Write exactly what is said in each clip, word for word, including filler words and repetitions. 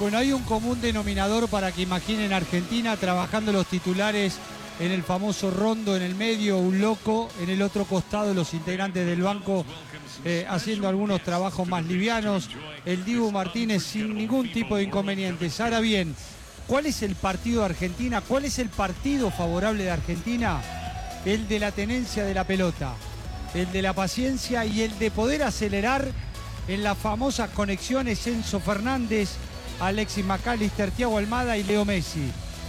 Bueno, hay un común denominador para que imaginen Argentina trabajando los titulares en el famoso rondo en el medio, un loco, en el otro costado los integrantes del banco eh, haciendo algunos trabajos más livianos, el Dibu Martínez sin ningún tipo de inconvenientes. Ahora bien, ¿cuál es el partido de Argentina? ¿Cuál es el partido favorable de Argentina? El de la tenencia de la pelota, el de la paciencia y el de poder acelerar en las famosas conexiones Enzo Fernández, Alexis McAllister, Thiago Almada y Leo Messi.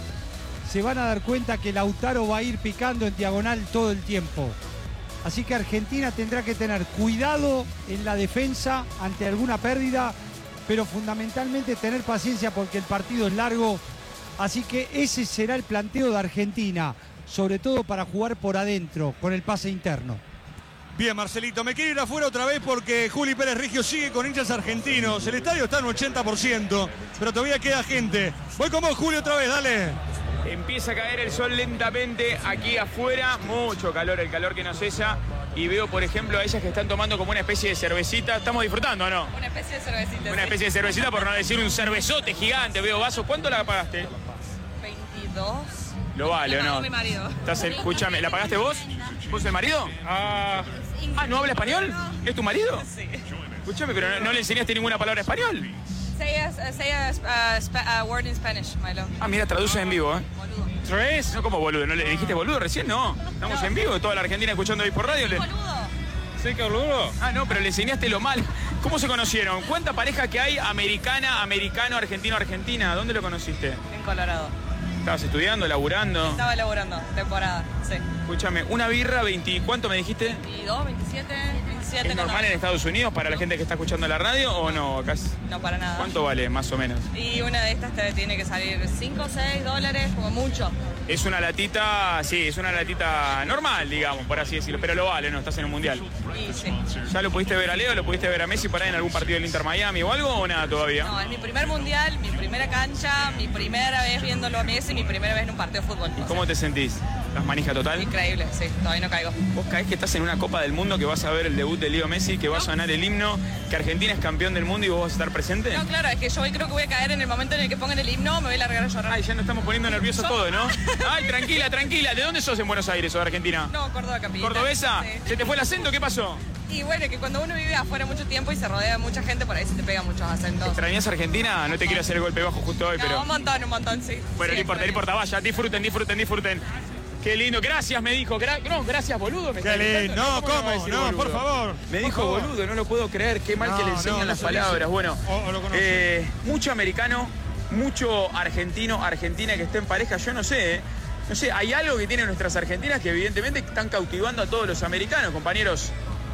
Se van a dar cuenta que Lautaro va a ir picando en diagonal todo el tiempo. Así que Argentina tendrá que tener cuidado en la defensa ante alguna pérdida, pero fundamentalmente tener paciencia porque el partido es largo. Así que ese será el planteo de Argentina, sobre todo para jugar por adentro, con el pase interno. Bien, Marcelito, me quiero ir afuera otra vez porque Juli Pérez Regio sigue con hinchas argentinos. El estadio está en ochenta por ciento, pero todavía queda gente. Voy con vos, Juli, otra vez, dale. Empieza a caer el sol lentamente aquí afuera, mucho calor, el calor que nos cesa. Y veo, por ejemplo, a ellas que están tomando como una especie de cervecita. ¿Estamos disfrutando o no? Una especie de cervecita. Una especie de cervecita, por no decir un cervezote gigante. Veo vasos. ¿Cuánto la pagaste? veintidós. ¿Lo vale o no? Mi marido. Estás en, escúchame, ¿la pagaste vos? ¿Vos el marido? Ah, ah, ¿no habla español? ¿Es tu marido? Sí. Escúchame, pero no, no le enseñaste ninguna palabra español. Say a, say a, a, a, a word in Spanish, my love. Ah, mira, traduce en vivo, ¿eh? Boludo. ¿Tres? No, como boludo. ¿No le dijiste boludo recién? No. Estamos No. en vivo, toda la Argentina escuchando ahí por radio. Le... Boludo. ¿Sí que boludo? Ah, no, pero le enseñaste lo mal. ¿Cómo se conocieron? ¿Cuánta pareja que hay americana, americano, argentino, argentina? ¿Dónde lo conociste? En Colorado. ¿Estabas estudiando, laburando? Estaba elaborando, temporada, sí. Escúchame, una birra, veinte, ¿cuánto me dijiste? veintidós, veintisiete, veintisiete. ¿Es no, normal no. en Estados Unidos para la gente que está escuchando la radio o no? Acá es- No, para nada. ¿Cuánto vale, más o menos? Y una de estas te tiene que salir cinco o seis dólares, como mucho. Es una latita, sí, es una latita normal, digamos, por así decirlo, pero lo vale, ¿no? Estás en un mundial. Y sí. ¿Ya lo pudiste ver a Leo? ¿Lo pudiste ver a Messi por ahí en algún partido del Inter Miami o algo o nada todavía? No, es mi primer mundial, mi primera cancha, mi primera vez viéndolo a Messi, mi primera vez en un partido de fútbol. ¿Y cómo te sentís? ¿Las manija total? Increíble, sí, todavía no caigo. Vos caés que estás en una Copa del Mundo, que vas a ver el debut de Leo Messi, que va a sonar el himno, que Argentina es campeón del mundo y vos vas a estar presente. No, claro, es que yo hoy creo que voy a caer en el momento en el que pongan el himno, me voy a largar a llorar. Ay, ya nos estamos poniendo nerviosos Yo- todo, ¿no? Ay, tranquila, tranquila. ¿De dónde sos en Buenos Aires o de Argentina? No, Córdoba capital. ¿Cordobesa? Sí. ¿Se te fue el acento? ¿Qué pasó? Y bueno, que cuando uno vive afuera mucho tiempo y se rodea de mucha gente, por ahí se te pegan muchos acentos. ¿Extrañás Argentina? No te quiero hacer el golpe bajo justo hoy, No, pero... un montón, un montón, sí. Bueno, Sí, no importa, no extraño. importa, vaya, disfruten, disfruten, disfruten. Qué lindo, gracias me dijo. Gra- no, gracias boludo. Me Qué está gritando. lindo. No, me va a ¿cómo? decir No, boludo? por favor. Me Por dijo favor. boludo, no lo puedo creer. Qué mal No, que le no, enseñan no las se dice. palabras. Bueno, O- o lo conoce. eh, mucho americano, mucho argentino, argentina que esté en pareja, yo no sé, ¿eh? No sé, hay algo que tienen nuestras argentinas que evidentemente están cautivando a todos los americanos, compañeros.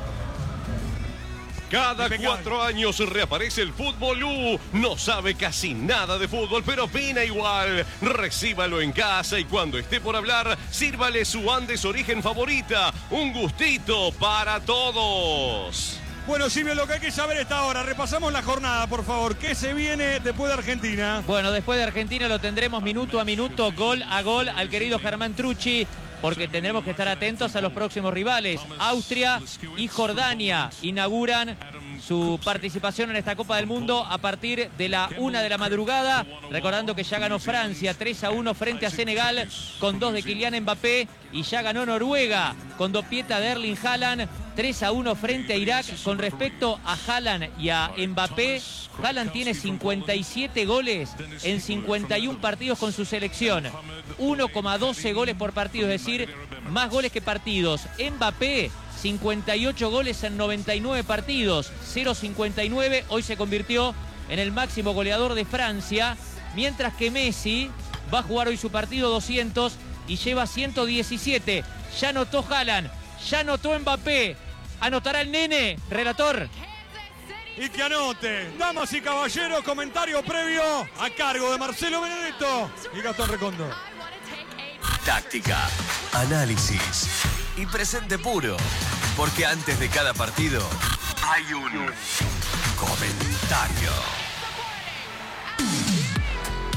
Cada Impecable. cuatro años reaparece el Fútbol U. No sabe casi nada de fútbol, pero opina igual. Recíbalo en casa y cuando esté por hablar, sírvale su Andes Origen favorita. Un gustito para todos. Bueno, Silvio, lo que hay que saber a esta hora. Repasamos la jornada, por favor. ¿Qué se viene después de Argentina? Bueno, después de Argentina lo tendremos minuto a minuto, gol a gol al querido Germán Trucci, porque tendremos que estar atentos a los próximos rivales. Austria y Jordania inauguran su participación en esta Copa del Mundo a partir de la una de la madrugada, recordando que ya ganó Francia tres a uno frente a Senegal con dos de Kylian Mbappé, y ya ganó Noruega con dopieta de Erling Haaland tres a uno frente a Irak. Con respecto a Haaland y a Mbappé, Haaland tiene cincuenta y siete goles en cincuenta y uno partidos con su selección, uno coma doce goles por partido, es decir, más goles que partidos. Mbappé, cincuenta y ocho goles en noventa y nueve partidos, cero coma cincuenta y nueve, hoy se convirtió en el máximo goleador de Francia, mientras que Messi va a jugar hoy su partido doscientos y lleva ciento diecisiete. Ya anotó Haaland, ya anotó Mbappé, anotará el nene, relator. Y que anote. Damas y caballeros, comentario previo a cargo de Marcelo Benedetto y Gastón Recondo. Táctica, análisis y presente puro. Porque antes de cada partido hay un comentario.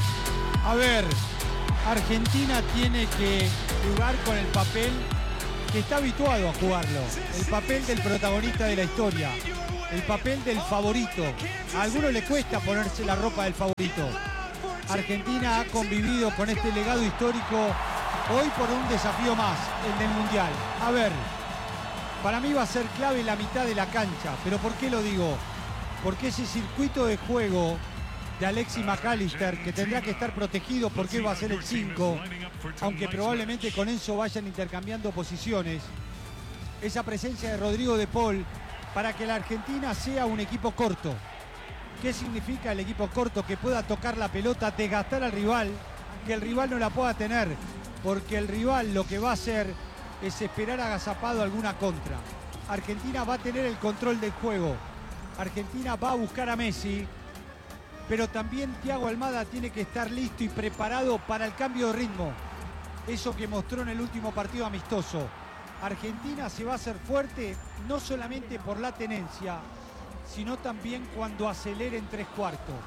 A ver, Argentina tiene que jugar con el papel porque está habituado a jugarlo. El papel del protagonista de la historia, el papel del favorito. A algunos le cuesta ponerse la ropa del favorito. Argentina ha convivido con este legado histórico hoy por un desafío más, el del Mundial. A ver, para mí va a ser clave la mitad de la cancha. ¿Pero por qué lo digo? Porque ese circuito de juego de Alexis McAllister, que tendrá que estar protegido porque él va a ser el cinco, aunque probablemente con Enzo vayan intercambiando posiciones. Esa presencia de Rodrigo de Paul para que la Argentina sea un equipo corto. ¿Qué significa el equipo corto? Que pueda tocar la pelota, desgastar al rival, que el rival no la pueda tener, porque el rival lo que va a hacer es esperar agazapado alguna contra. Argentina va a tener el control del juego. Argentina va a buscar a Messi, pero también Thiago Almada tiene que estar listo y preparado para el cambio de ritmo. Eso que mostró en el último partido amistoso. Argentina se va a hacer fuerte no solamente por la tenencia, sino también cuando acelere en tres cuartos.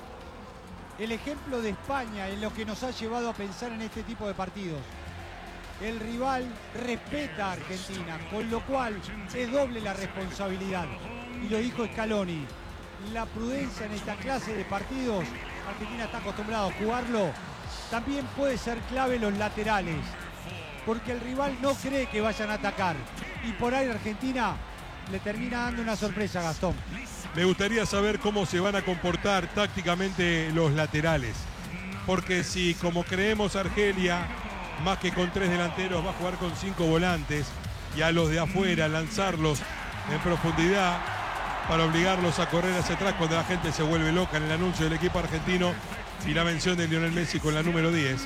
El ejemplo de España es lo que nos ha llevado a pensar en este tipo de partidos. El rival respeta a Argentina, con lo cual es doble la responsabilidad. Y lo dijo Scaloni, la prudencia en esta clase de partidos, Argentina está acostumbrado a jugarlo, también puede ser clave los laterales, porque el rival no cree que vayan a atacar. Y por ahí Argentina le termina dando una sorpresa a Gastón. Me gustaría saber cómo se van a comportar tácticamente los laterales. Porque si, como creemos, Argelia, más que con tres delanteros, va a jugar con cinco volantes y a los de afuera lanzarlos en profundidad para obligarlos a correr hacia atrás cuando la gente se vuelve loca en el anuncio del equipo argentino y la mención de Lionel Messi con la número diez.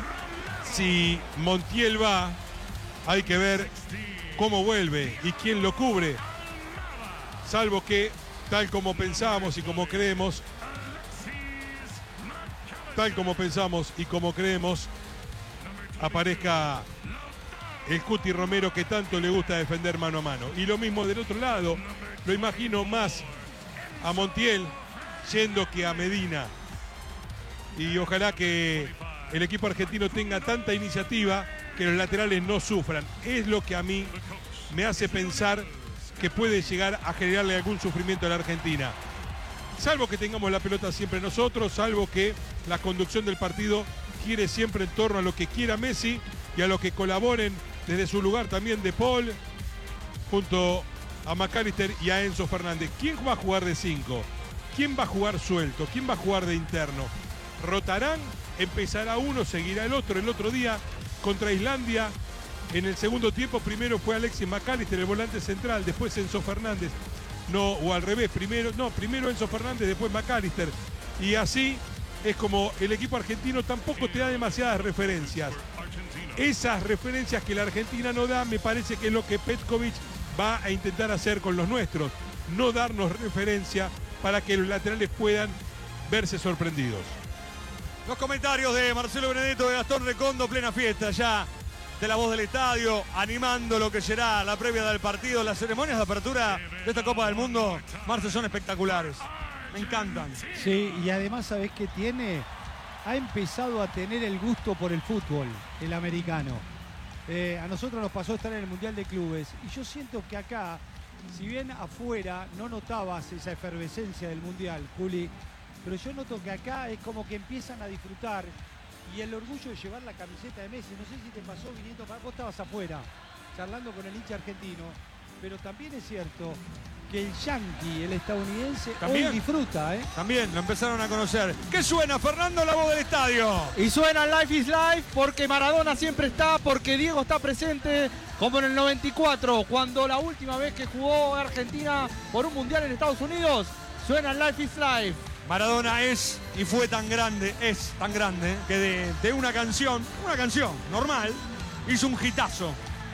Si Montiel va, hay que ver cómo vuelve y quién lo cubre. Salvo que, tal como pensábamos y como creemos, tal como pensamos y como creemos, aparezca el Cuti Romero, que tanto le gusta defender mano a mano. Y lo mismo del otro lado, lo imagino más a Montiel yendo que a Medina. Y ojalá que el equipo argentino tenga tanta iniciativa que los laterales no sufran. Es lo que a mí me hace pensar que puede llegar a generarle algún sufrimiento a la Argentina. Salvo que tengamos la pelota siempre nosotros, salvo que la conducción del partido gire siempre en torno a lo que quiera Messi y a lo que colaboren desde su lugar también De Paul, junto a McAllister y a Enzo Fernández. ¿Quién va a jugar de cinco? ¿Quién va a jugar suelto? ¿Quién va a jugar de interno? ¿Rotarán? ¿Empezará uno? ¿Seguirá el otro? El otro día contra Islandia, en el segundo tiempo, primero fue Alexis McAllister, el volante central, después Enzo Fernández. No, o al revés, primero, no, primero Enzo Fernández, después McAllister. Y así es como el equipo argentino tampoco te da demasiadas referencias. Esas referencias que la Argentina no da, me parece que es lo que Petkovic va a intentar hacer con los nuestros. No darnos referencia para que los laterales puedan verse sorprendidos. Los comentarios de Marcelo Benedetto, de Gastón Recondo, plena fiesta ya de La Voz del Estadio, animando lo que será la previa del partido. Las ceremonias de apertura de esta Copa del Mundo, Marce, son espectaculares. Me encantan. Sí, y además, ¿sabés qué tiene? Ha empezado a tener el gusto por el fútbol, el americano. Eh, a nosotros nos pasó estar en el Mundial de Clubes y yo siento que acá, si bien afuera no notabas esa efervescencia del Mundial, Juli, pero yo noto que acá es como que empiezan a disfrutar y el orgullo de llevar la camiseta de Messi. No sé si te pasó viniendo para... Vos estabas afuera, charlando con el hincha argentino, pero también es cierto que el yanqui, el estadounidense, ¿También? hoy disfruta, ¿eh? También lo empezaron a conocer. ¿Qué suena, Fernando, La Voz del Estadio? Y suena Life is Life porque Maradona siempre está, porque Diego está presente, como en el noventa y cuatro, cuando la última vez que jugó Argentina por un mundial en Estados Unidos, suena Life is Life. Maradona es y fue tan grande, es tan grande, que de, de una canción, una canción normal, hizo un hitazo.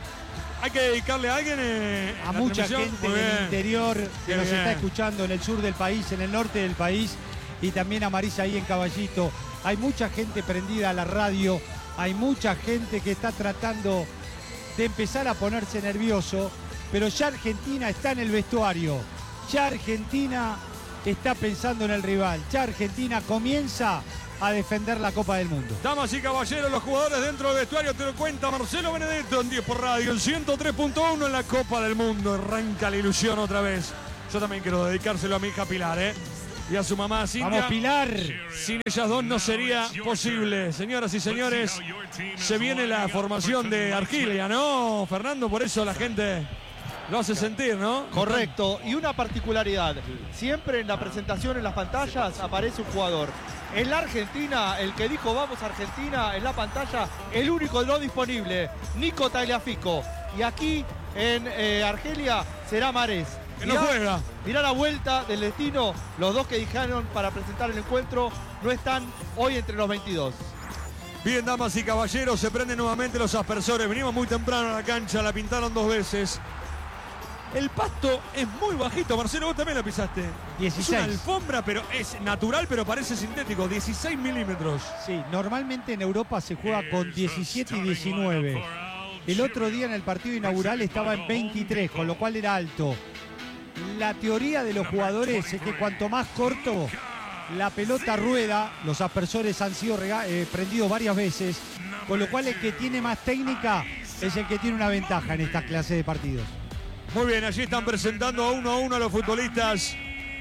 Hay que dedicarle a alguien eh, a mucha gente del interior que nos está escuchando en el sur del país, en el norte del país, y también a Marisa ahí en Caballito. Hay mucha gente prendida a la radio, hay mucha gente que está tratando de empezar a ponerse nervioso, pero ya Argentina está en el vestuario, ya Argentina está pensando en el rival, ya Argentina comienza a defender la Copa del Mundo. Damas y caballeros, los jugadores dentro del vestuario, te lo cuenta Marcelo Benedetto en diez por radio, en ciento tres punto uno en la Copa del Mundo. Arranca la ilusión otra vez. Yo también quiero dedicárselo a mi hija Pilar, ¿eh? Y a su mamá Cintia. ¡Vamos, Pilar! Sin ellas dos no sería posible. Señoras y señores, se viene la formación de Argelia, ¿no, Fernando? Por eso la gente lo hace sentir, ¿no? Correcto. Y una particularidad. Siempre en la presentación, en las pantallas, aparece un jugador. En la Argentina, el que dijo vamos a Argentina, en la pantalla, el único no disponible, Nico Tagliafico. Y aquí en eh, Argelia será Marés. Que no juega. Mirá la vuelta del destino. Los dos que dijeron para presentar el encuentro no están hoy entre los veintidós. Bien, damas y caballeros, se prenden nuevamente los aspersores. Venimos muy temprano a la cancha, la pintaron dos veces. El pasto es muy bajito. Marcelo, vos también la pisaste. dieciséis. Es una alfombra, pero es natural, pero parece sintético. dieciséis milímetros. Sí, normalmente en Europa se juega con diecisiete y diecinueve. El otro día en el partido inaugural estaba en veintitrés, con lo cual era alto. La teoría de los jugadores es que cuanto más corto la pelota rueda, los aspersores han sido eh, prendidos varias veces, con lo cual el que tiene más técnica es el que tiene una ventaja en esta clase de partidos. Muy bien, allí están presentando a uno a uno a los futbolistas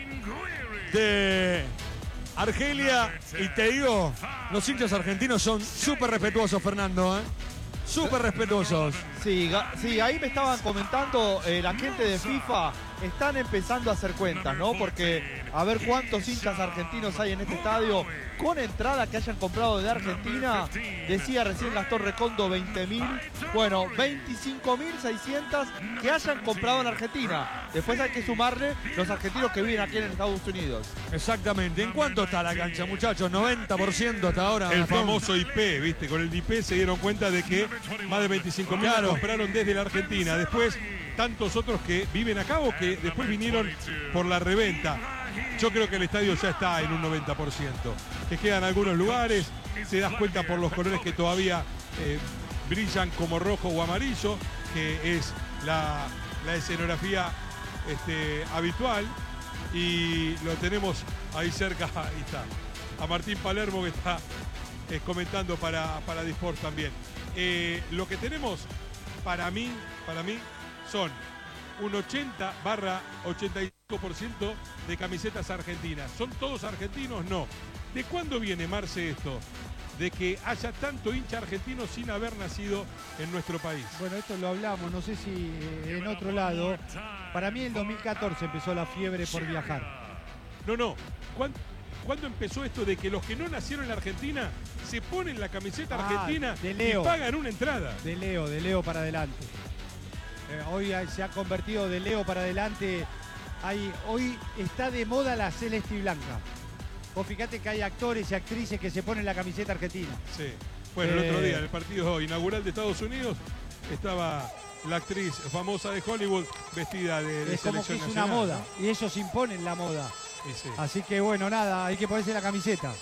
de Argelia. Y te digo, los hinchas argentinos son súper respetuosos, Fernando, ¿eh? Súper respetuosos. Sí, sí, ahí me estaban comentando eh, la gente de FIFA. Están empezando a hacer cuentas, ¿no? Porque a ver cuántos hinchas argentinos hay en este estadio con entrada que hayan comprado de Argentina. Decía recién Gastón Recondo veinte mil. Bueno, veinticinco mil seiscientos que hayan comprado en Argentina. Después hay que sumarle los argentinos que viven aquí en Estados Unidos. Exactamente. ¿En cuánto está la cancha, muchachos? noventa por ciento hasta ahora. El famoso I P, ¿viste? Con el I P se dieron cuenta de que más de veinticinco mil claro. compraron desde la Argentina. Después, tantos otros que viven acá o que después vinieron por la reventa. Yo creo que el estadio ya está en un noventa por ciento. Que quedan algunos lugares, se das cuenta por los colores que todavía eh, brillan como rojo o amarillo, que es la, la escenografía este, habitual. Y lo tenemos ahí cerca, ahí está, a Martín Palermo que está eh, comentando para, para Disport también. Eh, lo que tenemos para mí, para mí son un ochenta barra ochenta y cinco por ciento de camisetas argentinas. ¿Son todos argentinos? No. ¿De cuándo viene, Marce, esto? De que haya tanto hincha argentino sin haber nacido en nuestro país. Bueno, esto lo hablamos, no sé si eh, en otro lado. Para mí en dos mil catorce empezó la fiebre por viajar. No, no. ¿Cuándo, ¿cuándo empezó esto de que los que no nacieron en la Argentina se ponen la camiseta ah, argentina de Leo, y pagan una entrada? De Leo, de Leo para adelante. Eh, hoy se ha convertido de Leo para adelante. Hay, hoy está de moda la celeste y blanca. Vos fíjate que hay actores y actrices que se ponen la camiseta argentina. Sí. Bueno, el eh, otro día, en el partido inaugural de Estados Unidos, estaba la actriz famosa de Hollywood vestida de, de es como que selección es nacional, una moda, ¿no? y ellos imponen la moda. Sí, sí. Así que bueno, nada, hay que ponerse la camiseta.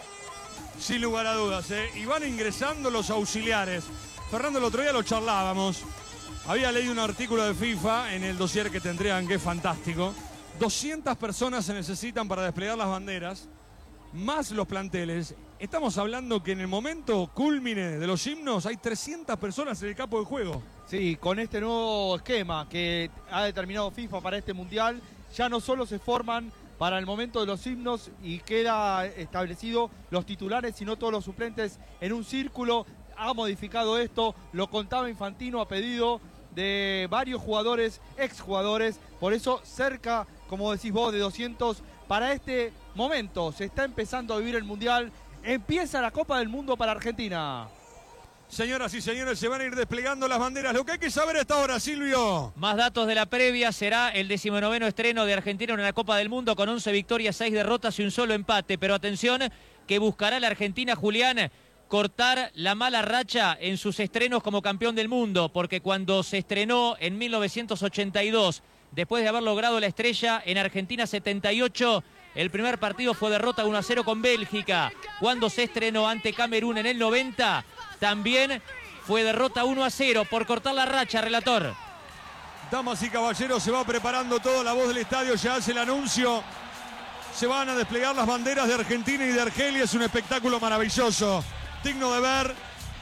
Sin lugar a dudas, ¿eh? Y van ingresando los auxiliares. Fernando, el otro día lo charlábamos. Había leído un artículo de FIFA en el dossier que te entregan, que es fantástico. doscientas personas se necesitan para desplegar las banderas, más los planteles. Estamos hablando que en el momento cúlmine de los himnos hay trescientas personas en el campo de juego. Sí, con este nuevo esquema que ha determinado FIFA para este Mundial, ya no solo se forman para el momento de los himnos y queda establecido los titulares, sino todos los suplentes en un círculo. Ha modificado esto, lo contaba Infantino a pedido de varios jugadores, exjugadores, por eso cerca, como decís vos, de doscientos para este momento. Se está empezando a vivir el Mundial, empieza la Copa del Mundo para Argentina. Señoras y señores, se van a ir desplegando las banderas. Lo que hay que saber hasta ahora, Silvio. Más datos de la previa, será el decimonoveno estreno de Argentina en la Copa del Mundo con once victorias, seis derrotas y un solo empate. Pero atención, que buscará la Argentina, Julián, cortar la mala racha en sus estrenos como campeón del mundo, porque cuando se estrenó en mil novecientos ochenta y dos, después de haber logrado la estrella en Argentina setenta y ocho, el primer partido fue derrota uno a cero con Bélgica. Cuando se estrenó ante Camerún en el noventa, también fue derrota uno a cero por cortar la racha, relator. Damas y caballeros, se va preparando todo. La voz del estadio ya hace el anuncio se van a desplegar las banderas de Argentina y de Argelia. Es un espectáculo maravilloso, digno de ver.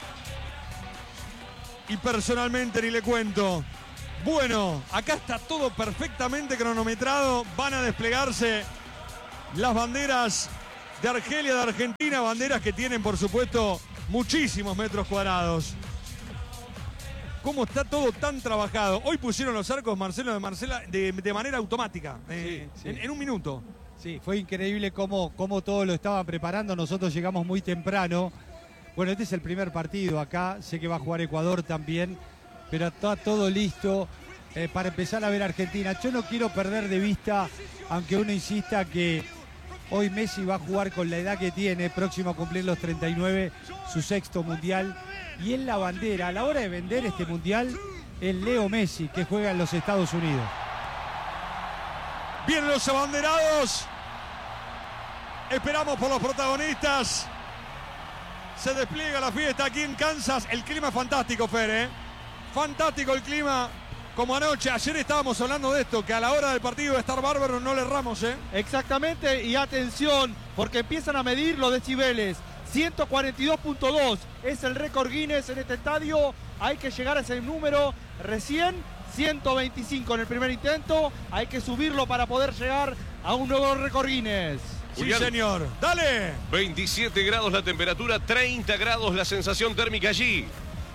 Y personalmente ni le cuento. Bueno, acá está todo perfectamente cronometrado. Van a desplegarse las banderas de Argelia, de Argentina, banderas que tienen, por supuesto, muchísimos metros cuadrados. ¿Cómo está todo tan trabajado? Hoy pusieron los arcos, Marcelo, de Marcela, de, de manera automática, eh, sí, sí. En, en un minuto. Sí, fue increíble cómo, cómo todo lo estaban preparando. Nosotros llegamos muy temprano. Bueno, este es el primer partido acá. Sé que va a jugar Ecuador también, pero está todo listo eh, para empezar a ver a Argentina. Yo no quiero perder de vista, aunque uno insista que hoy Messi va a jugar con la edad que tiene, próximo a cumplir los treinta y nueve, su sexto mundial. Y en la bandera, a la hora de vender este mundial, el Leo Messi, que juega en los Estados Unidos. Vienen los abanderados. Esperamos por los protagonistas. Se despliega la fiesta aquí en Kansas. El clima es fantástico, Fer, ¿eh? Fantástico el clima. Como anoche, ayer estábamos hablando de esto, que a la hora del partido de estar bárbaro no le erramos, ¿eh? Exactamente, y atención, porque empiezan a medir los decibeles. ciento cuarenta y dos punto dos es el récord Guinness en este estadio. Hay que llegar a ese número recién. ciento veinticinco en el primer intento. Hay que subirlo para poder llegar a un nuevo récord Guinness. Sí, Julián, señor. ¡Dale! veintisiete grados la temperatura, treinta grados la sensación térmica allí.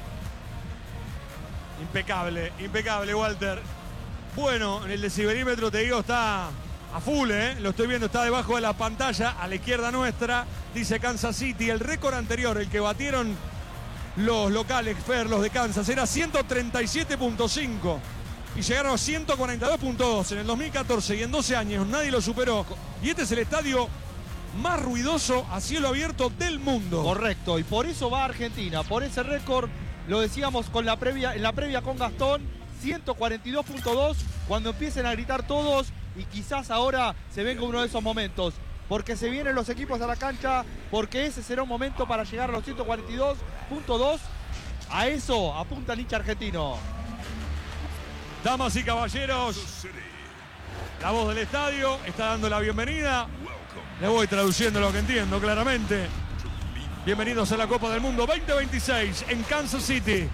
Impecable, impecable, Walter. Bueno, en el decibelímetro, te digo, está a full, ¿eh? Lo estoy viendo, está debajo de la pantalla, a la izquierda nuestra. Dice Kansas City. El récord anterior, el que batieron los locales, Fer, los de Kansas, era ciento treinta y siete punto cinco. Y llegaron a ciento cuarenta y dos punto dos en el dos mil catorce, y en doce años nadie lo superó. Y este es el estadio más ruidoso a cielo abierto del mundo. Correcto, y por eso va a Argentina, por ese récord. Lo decíamos con la previa, en la previa con Gastón, ciento cuarenta y dos punto dos, cuando empiecen a gritar todos, y quizás ahora se venga uno de esos momentos, porque se vienen los equipos a la cancha, porque ese será un momento para llegar a los ciento cuarenta y dos punto dos. A eso apunta el hincha argentino. Damas y caballeros, la voz del estadio está dando la bienvenida. Le voy traduciendo lo que entiendo claramente. Bienvenidos a la Copa del Mundo veinte veintiséis en Kansas City.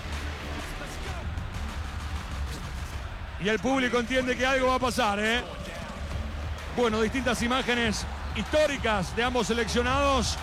Y el público entiende que algo va a pasar, ¿eh? Bueno, distintas imágenes históricas de ambos seleccionados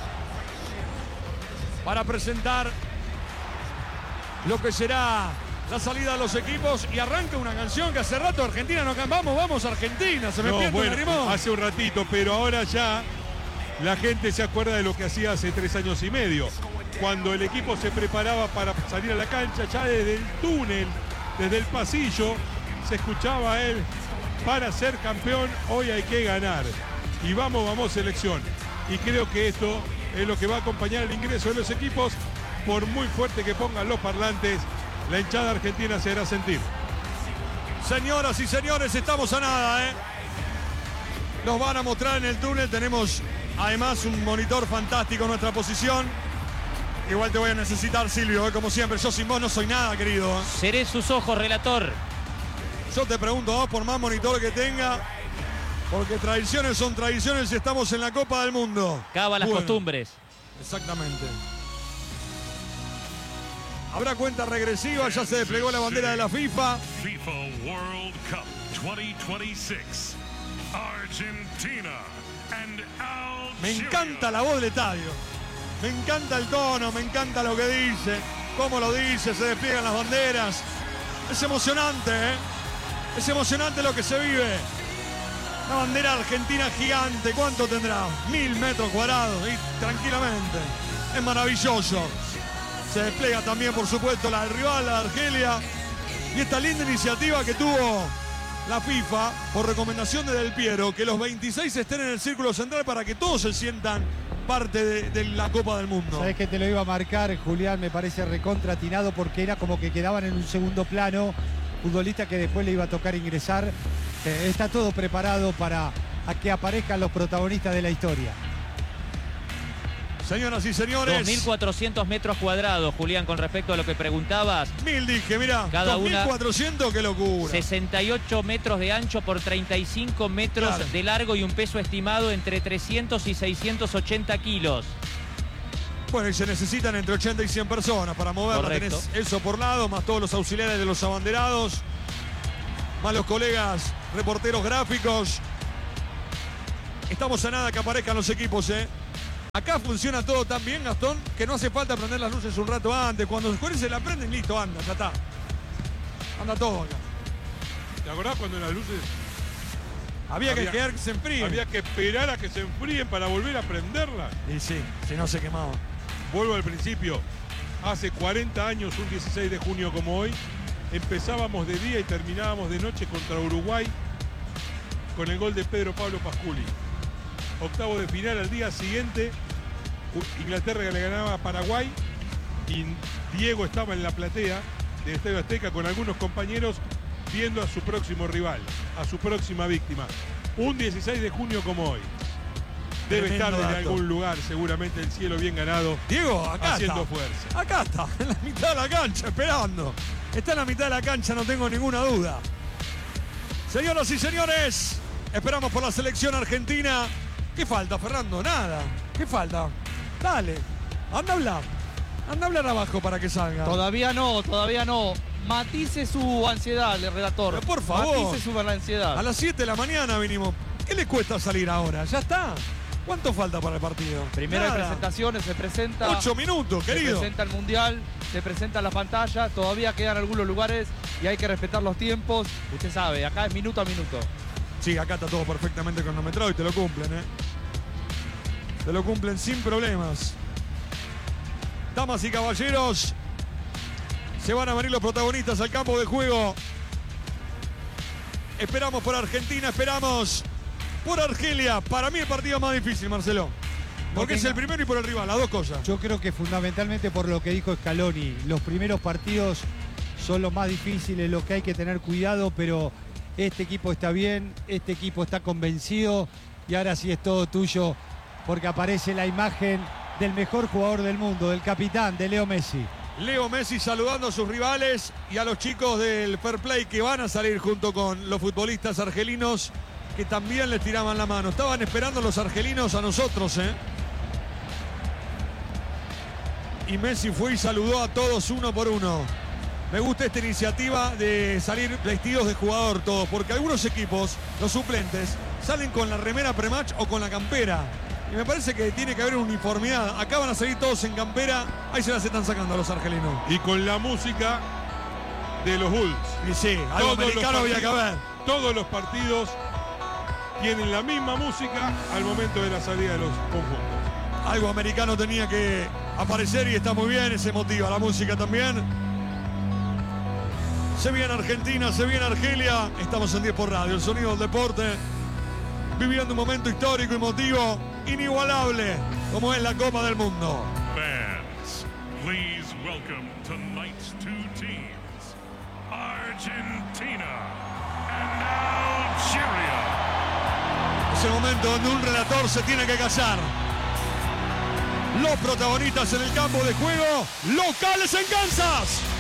para presentar lo que será la salida de los equipos. Y arranca una canción que hace rato Argentina no cantamos. Vamos Argentina, se me no, pierde bueno, un lagrimón. Hace un ratito, pero ahora ya la gente se acuerda de lo que hacía hace tres años y medio, cuando el equipo se preparaba para salir a la cancha. Ya desde el túnel, desde el pasillo, se escuchaba él: para ser campeón hoy hay que ganar. Y vamos, vamos selección. Y creo que esto es lo que va a acompañar el ingreso de los equipos. Por muy fuerte que pongan los parlantes, la hinchada argentina se hará sentir. Señoras y señores, estamos a nada, ¿eh? Nos van a mostrar en el túnel. Tenemos además un monitor fantástico en nuestra posición. Igual te voy a necesitar, Silvio, ¿eh? Como siempre. Yo sin vos no soy nada, querido, ¿eh? Seré sus ojos, relator. Yo te pregunto, vos, por más monitor que tenga, porque tradiciones son tradiciones y estamos en la Copa del Mundo. Cava las bueno, costumbres. Exactamente. Habrá cuenta regresiva, ya se desplegó la bandera de la FIFA. FIFA World Cup veinte veintiséis. Argentina and Algeria. Me encanta la voz del estadio. Me encanta el tono, me encanta lo que dice, cómo lo dice, se despliegan las banderas. Es emocionante, ¿eh? Es emocionante lo que se vive. Una bandera argentina gigante, ¿cuánto tendrá? Mil metros cuadrados, y tranquilamente. Es maravilloso. Se despliega también, por supuesto, la del rival, la de Argelia. Y esta linda iniciativa que tuvo la FIFA, por recomendación de Del Piero, que los veintiséis estén en el círculo central para que todos se sientan parte de, de la Copa del Mundo. Sabés que te lo iba a marcar, Julián, me parece recontratinado, porque era como que quedaban en un segundo plano, futbolista que después le iba a tocar ingresar. Eh, está todo preparado para a que aparezcan los protagonistas de la historia. Señoras y señores. dos mil cuatrocientos metros cuadrados, Julián, con respecto a lo que preguntabas. Mil dije, mirá. Cada dos mil cuatrocientos, una, qué locura. sesenta y ocho metros de ancho por treinta y cinco metros claro. de largo y un peso estimado entre trescientos y seiscientos ochenta kilos. Bueno, y se necesitan entre ochenta y cien personas para moverla. Correcto. Tenés eso por lado, más todos los auxiliares de los abanderados, más los colegas reporteros gráficos. Estamos a nada que aparezcan los equipos, ¿eh? Acá funciona todo tan bien, Gastón, que no hace falta prender las luces un rato antes. Cuando los jugadores se la prenden, listo, anda, ya está. Anda todo acá. ¿Te acordás cuando las luces... Había, había que quedar que se enfríen. Había que esperar a que se enfríen para volver a prenderlas. Y sí, si no se quemaba. Vuelvo al principio. Hace cuarenta años, un dieciséis de junio como hoy, empezábamos de día y terminábamos de noche contra Uruguay con el gol de Pedro Pablo Pasculi. Octavo de final al día siguiente, Inglaterra le ganaba a Paraguay y Diego estaba en la platea del Estadio Azteca con algunos compañeros viendo a su próximo rival, a su próxima víctima. Un dieciséis de junio como hoy. Debe Tremendo estar en dato. algún lugar, seguramente el cielo bien ganado. Diego, acá haciendo está. fuerza. Acá está, en la mitad de la cancha, esperando. Está en la mitad de la cancha, no tengo ninguna duda. Señoras y señores, esperamos por la selección argentina. ¿Qué falta, Fernando? Nada. ¿Qué falta? Dale, anda a hablar. Anda a hablar abajo para que salga. Todavía no, todavía no. Matice su ansiedad, el relator. Pero por favor. Matice su ansiedad. A las siete de la mañana vinimos. ¿Qué le cuesta salir ahora? Ya está. ¿Cuánto falta para el partido? Primero hay Nada. presentaciones, se presenta... Ocho minutos, querido. Se presenta el Mundial, se presenta la pantalla, todavía quedan algunos lugares y hay que respetar los tiempos. Usted sabe, acá es minuto a minuto. Sí, acá está todo perfectamente cronometrado y te lo cumplen, ¿eh? Te lo cumplen sin problemas. Damas y caballeros, se van a venir los protagonistas al campo de juego. Esperamos por Argentina, esperamos por Argelia. Para mí el partido más difícil, Marcelo. Porque es el primero y por el rival, las dos cosas. Yo creo que fundamentalmente por lo que dijo Scaloni. Los primeros partidos son los más difíciles, los que hay que tener cuidado, pero este equipo está bien, este equipo está convencido y ahora sí es todo tuyo porque aparece la imagen del mejor jugador del mundo, del capitán, de Leo Messi. Leo Messi saludando a sus rivales y a los chicos del Fair Play que van a salir junto con los futbolistas argelinos que también les tiraban la mano. Estaban esperando los argelinos a nosotros, ¿eh? Y Messi fue y saludó a todos uno por uno. Me gusta esta iniciativa de salir vestidos de jugador todos, porque algunos equipos, los suplentes, salen con la remera prematch o con la campera. Y me parece que tiene que haber uniformidad. Acá van a salir todos en campera. Ahí se las están sacando a los argelinos. Y con la música de los Bulls. Y sí, algo Todos americano los había que partidos- haber. Todos los partidos tienen la misma música al momento de la salida de los conjuntos. Algo americano tenía que aparecer y está muy bien, se motiva la música también. Se viene Argentina, se viene Argelia. Estamos en diez por Radio, el sonido del deporte. Viviendo un momento histórico, emotivo, inigualable, como es la Copa del Mundo. Fans, please welcome tonight's two teams, Argentina and Algeria. Es el momento donde un relator se tiene que callar. Los protagonistas en el campo de juego, locales en Kansas.